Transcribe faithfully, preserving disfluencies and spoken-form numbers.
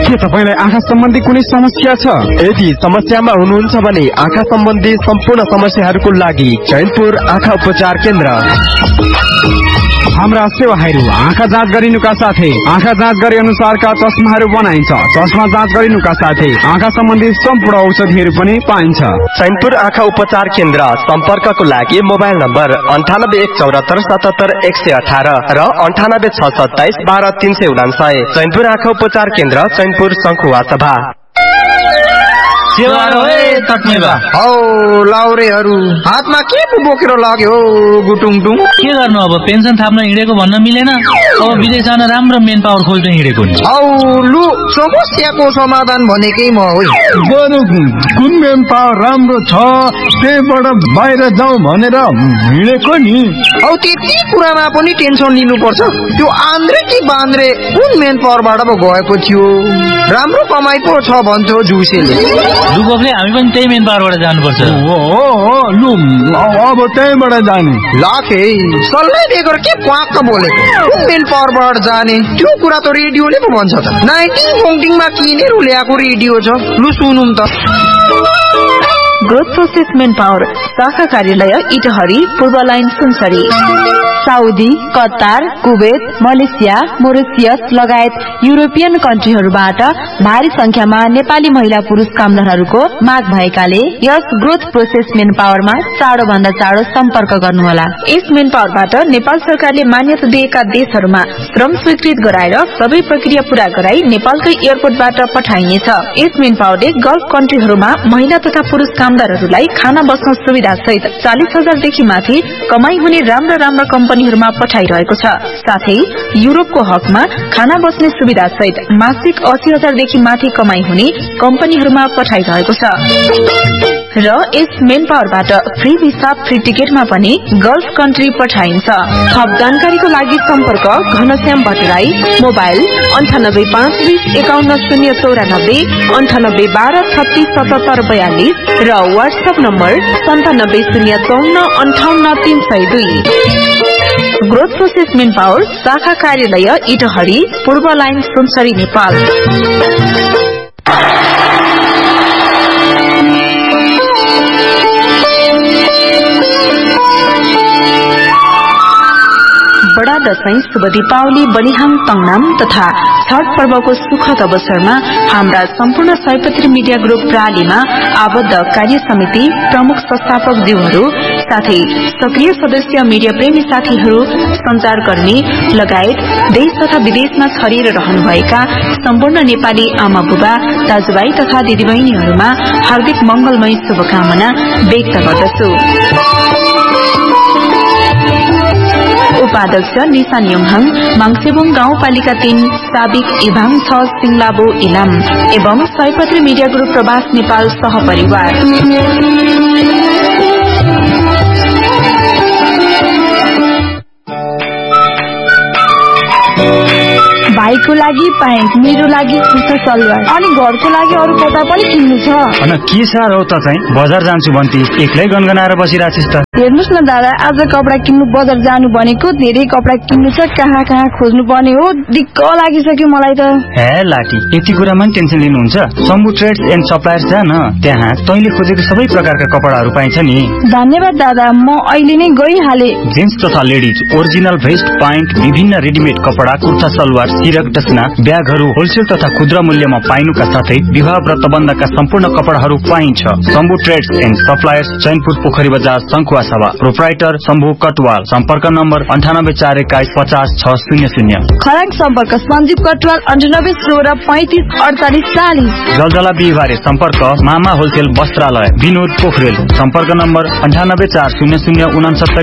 के तपाईलाई आँखा सम्बन्धी कुनै समस्या छ? यदि समस्यामा हुनुहुन्छ भने आँखा सम्बन्धी सम्पूर्ण समस्याहरूको लागि चैनपुर आँखा उपचार केन्द्र। हाम्रा सेवाहरू आँखा जाँच गरिनुका साथै आँखा जाँच गरे अनुसारका चस्माहरू बनाइन्छ। चस्मा जाँच गरिनुका साथै आँखा सम्बन्धी सम्पूर्ण औषधिहरू पनि पाइन्छ। चैनपुर आँखा उपचार केन्द्र सम्पर्कको लागि मोबाइल नम्बर अन्ठानब्बे एक चौरात्तर सतहत्तर एक सय अठारह र अन्ठानब्बे छ सत्ताइस बाह्र तीन सय उनान्सय। चैनपुर आँखा उपचार केन्द्र, चैनपुर शङ्खुवा सभा। हौ लाउरेहरू हातमा के पो बोकेर लाग्यो गुटुङटुङ? के गर्नु अब, पेन्सन थाप्न हिँडेको भन्न मिलेन। अब विदेश जान राम्रो मेन पावर खोज्न हिँडेको नि। हौ लु, समस्याको समाधान भनेकै म हो। बरु कुन मेन पावर राम्रो छ त्यहीबाट बाहिर जाउँ भनेर हिँडेको नि। हौ त्यति कुरामा पनि टेन्सन लिनुपर्छ? त्यो आन्द्रे कि बान्द्रे कुन मेन पावरबाट पो गएको थियो? राम्रो कमाइ पो छ भन्थ्यो जुसेले। लुबोकले हामी पनि त्यही मेन पावरबाट जानुपर्छ। हो हो लु, अब त्यहीबाट जाने। लाखे सल्लाह दिएको के प्वाक्क बोलेको? कुन मेन पावरबाट जाने त्यो कुरा त रेडियोले पो भन्छ त। नाइन्टिन फोङ्टिङमा किनेर ल्याएको रेडियो छ, लु सुनौँ त। ग्रोथ प्रोसेस मेन पावर शाखा कार्यालय इटहरी, पूर्व line Sunsari. Saudi, Qatar, Kuwait, Malaysia, Mauritius लगायत युरोपियन कन्ट्रीहरूबाट भारी संख्यामा नेपाली महिला पुरुष कामदारहरूको माग भएकाले यस ग्रोथ प्रोसेस मेन पावरमा चाँडो भन्दा चाँडो सम्पर्क गर्नुहोला। यस मेन पावरबाट नेपाल सरकारले मान्यता दिएका देशहरूमा श्रम स्वीकृत गराएर सबै प्रक्रिया पूरा गराई नेपालकै एयरपोर्टबाट पठाइनेछ। यस मेन पावरले गल्फ कन्ट्रीहरूमा महिला तथा पुरुष कामदारहरूलाई खाना बस्न सुविधा सहित चालिस हजारदेखि माथि कमाई हुने राम्रा राम्रा कम्पनीहरूमा पठाइरहेको छ। साथै युरोपको हकमा खाना बस्ने सुविधा सहित मासिक अस्सी हजारदेखि माथि कमाई हुने कम्पनीहरूमा पठाइरहेको छ। र यस मेन पावरबाट फ्री भिसा, फ्री टिकटमा पनि गल्फ कन्ट्री पठाइन्छ। थप जानकारीको लागि सम्पर्क घनश्याम भट्टराई, मोबाइल अन्ठानब्बे पाँच बीस एकाउन्न शून्य चौरानब्बे अन्ठानब्बे बाह्र छत्तीस सतहत्तर बयालिस र वाट्सएप नम्बर सन्तानब्बे शून्य चौन्न अन्ठाउन्न तीन सय दुई। ग्रोथ प्रोसेस मेन पावर शाखा कार्यालय इटहरी, पूर्व लाइन सुनसरी, नेपाल। बडा दशैं, शुभ दीपावली, बलिहाङ तङनाम तथा छठ पर्वको सुखद अवसरमा हाम्रा सम्पूर्ण सयपत्री मिडिया ग्रुप प्रालीमा आबद्ध कार्य समिति प्रमुख संस्थापक ज्यूहरू साथै सक्रिय सदस्य मिडिया प्रेमी साथीहरू, संचारकर्मी लगायत देश तथा विदेशमा छरिएर रहनुभएका सम्पूर्ण नेपाली आमा बुबा, दाजुभाइ तथा दिदीबहिनीहरूमा हार्दिक मंगलमय शुभकामना व्यक्त गर्दछु। उपाध्यक्ष निशान योङहाङ, माङसेबुङ गाउँपालिका तीन, साबिक इभाङ छ, सिंलाबो इलाम एवं सयपत्री मिडिया ग्रुप प्रवास नेपाल सहपरिवार। भाइको लागि प्यान्ट, मेरो लागि कुर्ता सलवार अनि घरको लागि अरू कपडा पनि किन्नु छ। अन के साह्रो त चाहिँ बजार जान्छु भन्ती एक्लै गनगनाएर बसिरहेछस् त। हेर्नुस् न दादा, आज कपडा किन्नु बजार जानु भनेको, धेरै कपडा किन्नु छ, कहाँ कहाँ खोज्नु पर्ने हो, दिक्क लागिसक्यो मलाई त। हे लाठी, यति कुरामा नि टेन्सन लिनुहुन्छ? शम्भु ट्रेड्स एन्ड सप्लायर्स जा न, त्यहाँ तैँले खोजेको सबै प्रकारका कपडाहरू पाइन्छ नि। धन्यवाद दादा, म अहिले नै गइहाले। जेन्ट्स तथा लेडिज ओरिजिनल भेस्ट, प्यान्ट, विभिन्न रेडिमेड कपडा, कुर्ता सलवार, सिरक डसना, ब्यागहरू होलसेल तथा खुद्रा मूल्यमा पाइनुका साथै विवाह व्रत बन्धका सम्पूर्ण कपडाहरू पाइन्छ। Shambhu trades and suppliers, Chainpur पोखरी बजार, शङ्खुवा सभा। प्रोप्राइटर शम्भु कटवाल। सम्पर्क नम्बर अन्ठानब्बे चार एक्काइस पचास छ शून्य शून्य। खराङ सम्पर्क सञ्जीव कटवाल अन्ठानब्बे सोह्र पैंतिस अडचालिस चालिस। जलजला बिहिबारे सम्पर्क मामा होलसेल वस्त्रालय, विनोद पोखरेल। सम्पर्क नम्बर अन्ठानब्बे चार शून्य शून्य उनासत्तरी